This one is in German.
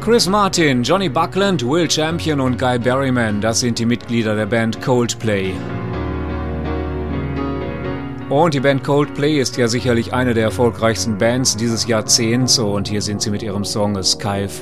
Chris Martin, Johnny Buckland, Will Champion und Guy Berryman, das sind die Mitglieder der Band Coldplay. Und die Band Coldplay ist ja sicherlich eine der erfolgreichsten Bands dieses Jahrzehnts und hier sind sie mit ihrem Song A Sky